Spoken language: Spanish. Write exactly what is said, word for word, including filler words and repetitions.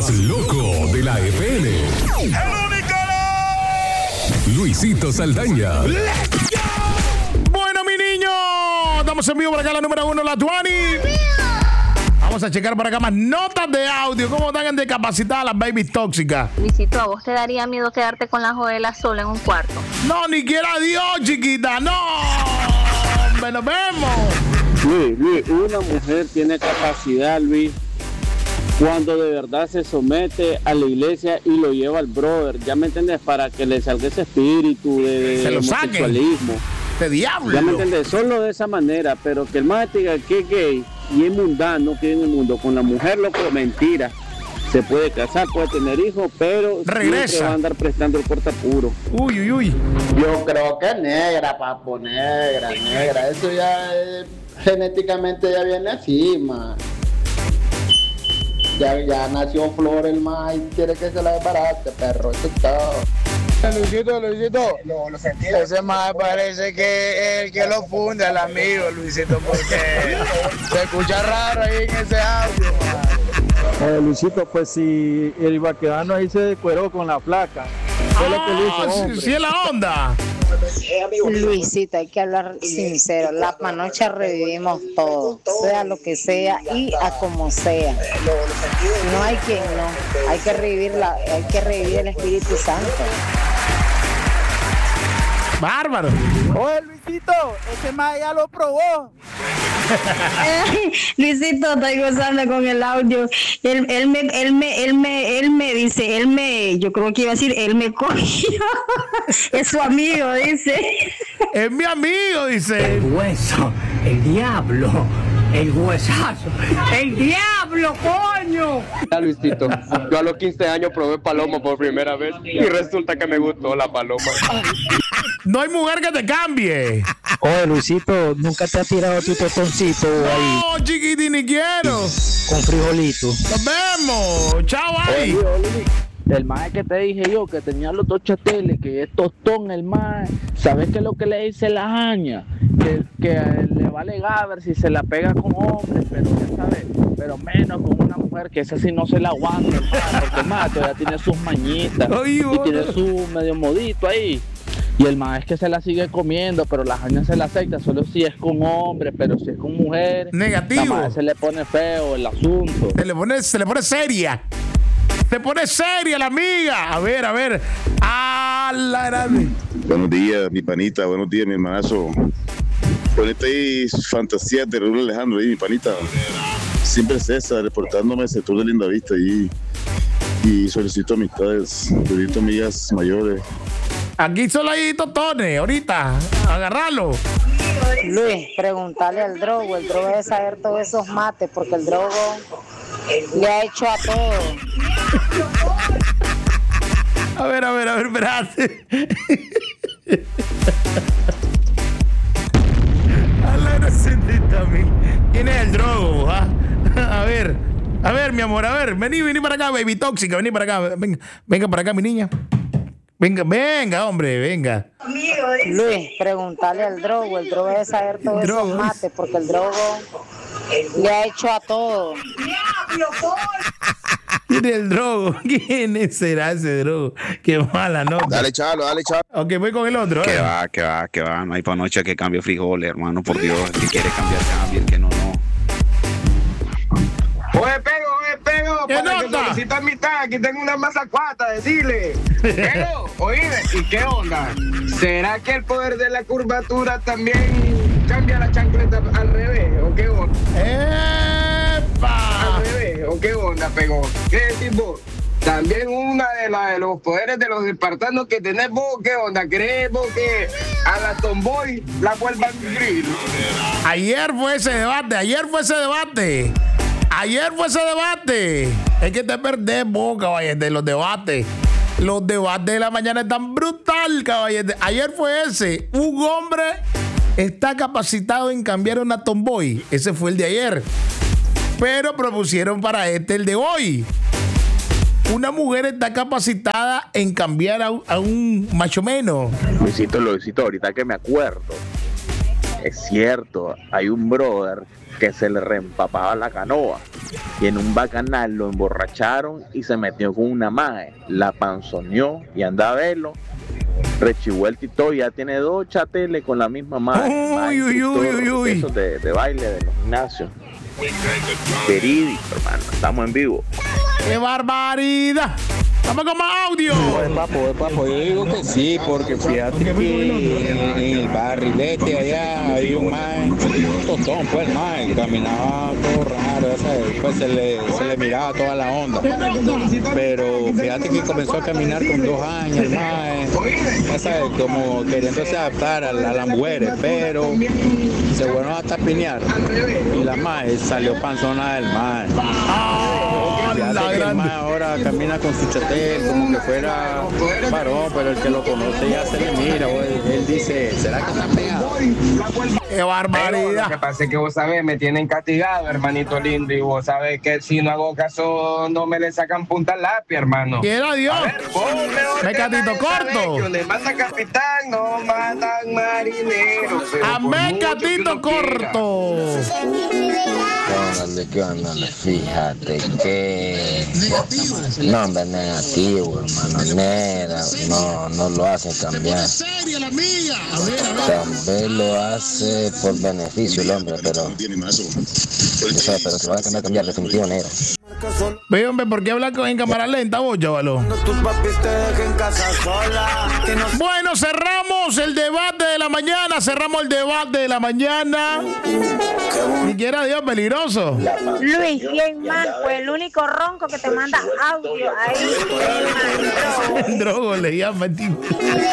más loco de la F M. ¡El único! Luisito Saldaña. Bueno, mi niño, estamos en vivo por acá, la número uno, la veinte. Vamos a checar por acá más notas de audio. ¿Cómo están de capacidad las babies tóxicas? Luisito, ¿a vos te daría miedo quedarte con la Joela sola en un cuarto? No, ni quiera Dios, chiquita. No. Me lo vemos. Luis, Luis, una mujer tiene capacidad, Luis, cuando de verdad se somete a la iglesia y lo lleva al brother, ¿ya me entiendes? Para que le salga ese espíritu de, se de lo homosexualismo. ¡Este diablo! ¿Ya me entiendes? Solo de esa manera, pero que el más diga que es gay y es mundano, que en el mundo con la mujer, loco, mentira. Se puede casar, puede tener hijos, pero regresa. Siempre va a andar prestando el puerta puro. Uy, uy, uy. Yo creo que negra, papo, negra, negra. Eso ya es, genéticamente ya viene así, man. Ya, ya nació Flor el más y quiere que se la desbarate, perro. Eso es todo. Luisito, Luisito, lo, lo ese más parece que el que lo funde el amigo, Luisito, porque se escucha raro ahí en ese audio. Eh, Luisito, pues si el Ibaquedano ahí se decueró con la flaca. Fue lo que le hizo, hombre. Sí, sí, es la onda. Luisito, hay que hablar sincero. La noche revivimos todo, sea lo que sea y a como sea. No hay quien no. Hay que revivir la, hay que revivir el Espíritu Santo. Bárbaro. Oye, Luisito, ese más ya lo probó. Luisito, estoy gozando con el audio. Él, él, me, él, me, él, me, él me dice, él me, yo creo que iba a decir, él me cogió. Es su amigo, dice. Es mi amigo, dice. El hueso, el diablo, el huesazo, el diablo, coño. Ya, Luisito, yo a los quince años probé paloma por primera vez y resulta que me gustó la paloma. No hay mujer que te cambie. Oye, Luisito, nunca te ha tirado tu tostoncito ahí. No, chiquitín, ni quiero. Con frijolito. Nos vemos. Chao, ahí. El mae que te dije yo, que tenía los dos chateles, que es tostón el mae. ¿Sabes qué es lo que le dice la jaña? Que, que le vale gaber si se la pega con hombres, pero ya sabes, pero menos con una mujer que esa sí no se la aguanta, el mae, porque el mae todavía tiene sus mañitas. Ay, y bueno. tiene su medio modito ahí. Y el mae es que se la sigue comiendo, pero la jaña se la acepta, solo si es con hombres, pero si es con mujeres. Negativo. La mae se le pone feo el asunto. Se le pone, se le pone seria. Se pone seria la amiga. A ver, a ver. A la grande. Buenos días, mi panita. Buenos días, mi hermanazo. Ponete ahí fantasía de Raúl Alejandro ahí, mi panita. Siempre César, reportándome el sector de Lindavista y, y solicito amistades, solicito amigas mayores. Aquí solo hay totones, ahorita. Agarralo. Luis, preguntarle al drogo. El drogo debe saber todos esos mates, porque el drogo le ha hecho a todo. A ver, a ver, a ver, espérate. A la inocentita, mi. ¿Quién es el drogo? ¿Ah? A ver, a ver, mi amor, a ver. Vení, vení para acá, baby tóxica. Vení para acá. Venga, venga para acá, mi niña. Venga, venga, hombre, venga. Luis, preguntarle al drogo. El drogo debe saber todos esos mates, porque el drogo le ha hecho a todo. ¿Quién es el drogo? ¿Quién será ese drogo? Qué mala nota. Dale, chalo, dale, chalo. Ok, voy con el otro. Que ¿eh? va, que va, que va. No hay pa' noche que cambie frijoles, hermano, por Dios. El que quiere cambiar, cambie. El que no, no. Oye, pego, oye, pego. ¿Qué Para nota? que solicita amistad. Aquí tengo una masa cuata, decirle. Pero, oíme, ¿y qué onda? ¿Será que el poder de la curvatura también cambia la chancleta al revés? ¿O qué onda? ¡Epa! Al revés, ¿o qué onda, pegó? ¿Qué decís vos? También una de, la, de los poderes de los espartanos que tenés vos, ¿qué onda? ¿Crees vos que a la tomboy la vuelvan gris? Ayer fue ese debate, ayer fue ese debate. Ayer fue ese debate. Es que te perdés vos, caballete, los debates. Los debates de la mañana están brutal, caballete. Ayer fue ese. Un hombre está capacitado en cambiar una tomboy. Ese fue el de ayer. Pero propusieron para este el de hoy. Una mujer está capacitada en cambiar a un, a un macho menos. Luisito, Luisito, ahorita que me acuerdo. es cierto, hay un brother que se le reempapaba la canoa y en un bacanal lo emborracharon y se metió con una mae, la panzoneó y anda a verlo, rechivuelto y todo, ya tiene dos chateles con la misma mae. Uy, uy, uy, uy, uy. Esos de, de baile de los gimnasios. Verídico, hermano, estamos en vivo. ¡Qué barbaridad! ¡Vamos con más audio! Pues papo, pues papo, yo digo que sí, porque fíjate que en, en el barrilete allá hay un man, un tostón, pues el man, que caminaba todo raro, ¿sabes? Pues se le, se le miraba toda la onda. Pero fíjate que comenzó a caminar con dos años, el man, ya sabes, como queriéndose adaptar a, la, a las mujeres, pero se bueno hasta piñar. Y la man salió panzona del man. Fíjate que el man ahora camina con su chatel como que fuera varón, pero el que lo conoce ya se le mira, güey. Él dice, ¿será que está pegado? ¡Qué barbaridad! Lo que pasa es que vos sabés, me tienen castigado, hermanito lindo, y vos sabés que si no hago caso no me le sacan punta al lápiz, hermano. ¡Quiera Dios! ¡Mecatito corto! Donde mata capitán, no matan marineros. ¡A Mecatito corto! Órale, ¿qué onda? Fíjate que no, hombre, negativo, hermano, nera, no, no lo hace cambiar. También lo hace por beneficio el hombre, pero yo sé, pero se va a cambiar, cambiar definitivo, negro. Ve, hombre, ¿por qué hablar en cámara lenta vos, chavalo? Bueno, cerramos el debate de la mañana, cerramos el debate de la mañana. Ni quiera Dios, peligroso. Luis, bien manco, el único ronco que te manda audio ahí. Drogo le llama, tío.